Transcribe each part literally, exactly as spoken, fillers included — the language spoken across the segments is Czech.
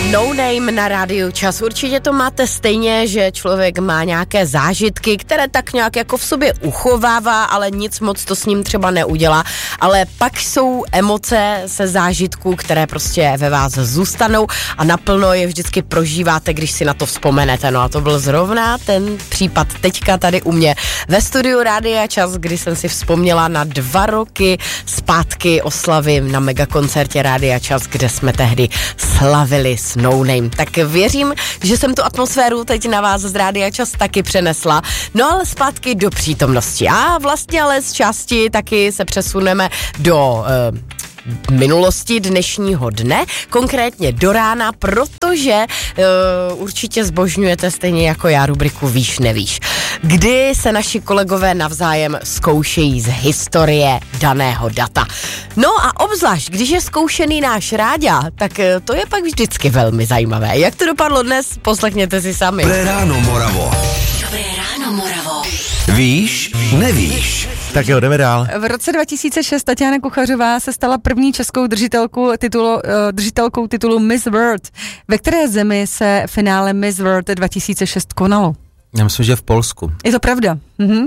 No Name na rádiu Čas. Určitě to máte stejně, že člověk má nějaké zážitky, které tak nějak jako v sobě uchovává, ale nic moc to s ním třeba neudělá. Ale pak jsou emoce se zážitků, které prostě ve vás zůstanou a naplno je vždycky prožíváte, když si na to vzpomenete. No a to byl zrovna ten případ teďka tady u mě ve studiu Rádia Čas, kdy jsem si vzpomněla na dva roky zpátky oslavy na megakoncertě Rádia Čas, kde jsme tehdy slavili s No Name. Tak věřím, že jsem tu atmosféru teď na vás z Rádia Čas taky přenesla. No ale zpátky do přítomnosti. A vlastně ale z části taky se přesuneme do Uh, minulosti dnešního dne, konkrétně do rána, protože uh, určitě zbožňujete stejně jako já rubriku Víš, nevíš, kdy se naši kolegové navzájem zkoušejí z historie daného data. No a obzvlášť, když je zkoušený náš Ráďa, tak uh, to je pak vždycky velmi zajímavé. Jak to dopadlo dnes, poslechněte si sami. Dobré ráno, Moravo. Dobré ráno, Moravo. Víš, nevíš. Tak jo, jdeme dál. V roce dva tisíce šest Tatiana Kuchařová se stala první českou držitelkou titulu, uh, držitelkou titulu Miss World. Ve které zemi se finále Miss World dva tisíce šest konalo? Já myslím, že v Polsku. Je to pravda. Mhm.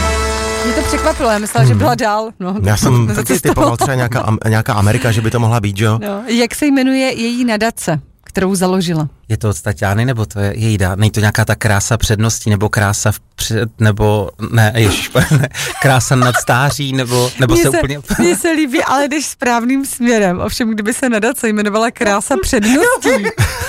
Mě to překvapilo, já myslela, hmm. že byla dál. No, já jsem taky typoval třeba nějaká, nějaká Amerika, že by to mohla být, jo? No. Jak se jmenuje její nadace, kterou založila? Je to od Tatiany, nebo to je její dá? Není to nějaká ta krása předností, nebo krása vpřed, nebo ne, ježiš, ne, krása nad stáří, nebo, nebo se, se úplně... Mně se líbí, ale jdeš správným směrem. Ovšem, kdyby se nadace jmenovala krása předností,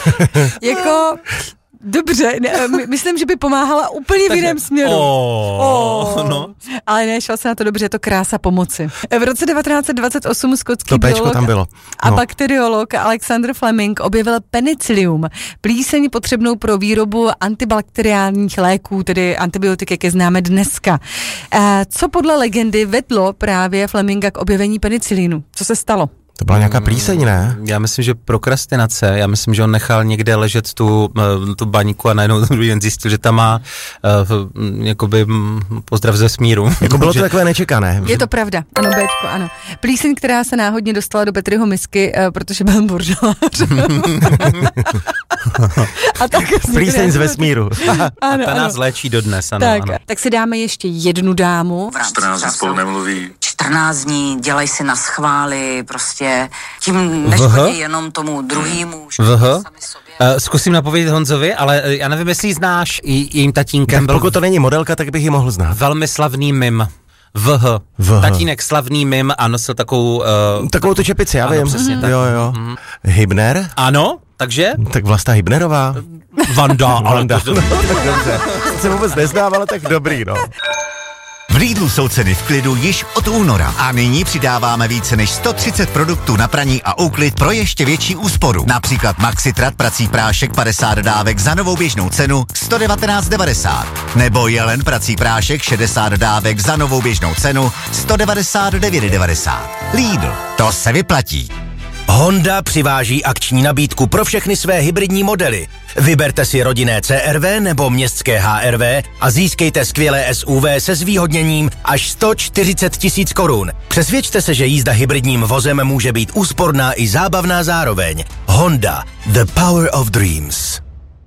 jako... Dobře, ne, my, myslím, že by pomáhala úplně v jiném směru. Oh, oh. No. Ale ne, šel se na to dobře, je to krása pomoci. V roce devatenáct set dvacet osm skotský to biolog tam bylo. No. a bakteriolog Alexander Fleming objevil penicillium, plíseň potřebnou pro výrobu antibakteriálních léků, tedy antibiotik, jak je známe dneska. Co podle legendy vedlo právě Fleminga k objevení penicilínu? Co se stalo? To byla nějaká plíseň, ne? Já myslím, že prokrastinace. Já myslím, že on nechal někde ležet tu, tu baňku a najednou druhý den zjistil, že tam má uh, jakoby pozdrav ze smíru. Jako bylo to takové nečekané. Je to pravda, ano, Béčko, ano. Plíseň, která se náhodně dostala do Petriho misky, uh, protože byl burželář. A tak plíseň z vesmíru. Ano, a ta nás ano. léčí dodnes, ano, tak, ano. Tak si dáme ještě jednu dámu. čtrnáct dní spolu nemluví. čtrnáct dní, dělej si na schvály, prostě tím neškodí jenom tomu druhýmu. Uh, zkusím napovědět Honzovi, ale já nevím, jestli ji znáš, jejím tatínkem. Tak pokud to není modelka, tak bych ji mohl znát. Velmi slavný mim. V H. Tatínek slavný mim a nosil takovou... Uh, takovou tu čepici, já ano, vím. Přesně mm. tak. Jo, jo. Mm. Hybner? Ano, takže? Tak Vlasta Hybnerová. Vanda, ale Vanda. No, tak dobře. Se vůbec neznám, ale tak dobrý, no. V Lidlu jsou ceny v klidu již od února a nyní přidáváme více než sto třicet produktů na praní a úklid pro ještě větší úsporu. Například Maxitrat prací prášek padesát dávek za novou běžnou cenu sto devatenáct devadesát. Nebo Jelen prací prášek šedesát dávek za novou běžnou cenu sto devadesát devět devadesát. Lidl, to se vyplatí. Honda přiváží akční nabídku pro všechny své hybridní modely. Vyberte si rodinné C R V nebo městské H R V a získejte skvělé S U V se zvýhodněním až sto čtyřicet tisíc korun. Přesvědčte se, že jízda hybridním vozem může být úsporná i zábavná zároveň. Honda, the power of dreams.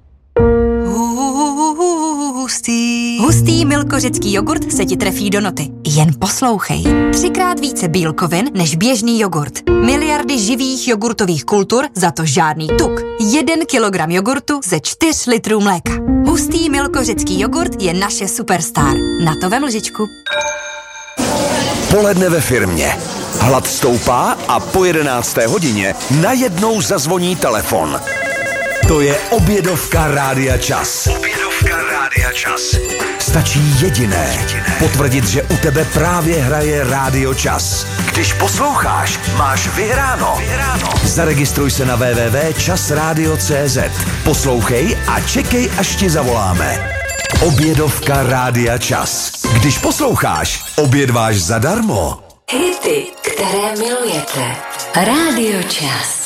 Hustý. Hustý milkořecký jogurt se ti trefí do noty. Jen poslouchej. Třikrát více bílkovin než běžný jogurt. Miliardy živých jogurtových kultur, za to žádný tuk. Jeden kilogram jogurtu ze čtyř litrů mléka. Hustý milkořecký jogurt je naše superstar. Na to vem lžičku. Poledne ve firmě. Hlad stoupá a po jedenácté hodině najednou zazvoní telefon. To je obědovka Rádia Čas. Obědovka Rádia Čas. Stačí jediné. Potvrdit, že u tebe právě hraje Rádio Čas. Když posloucháš, máš vyhráno. Zaregistruj se na w w w tečka čas radio tečka c z. Poslouchej a čekej, až ti zavoláme. Obědovka Rádia Čas. Když posloucháš, obědváš zadarmo. Hity, které milujete. Rádio Čas.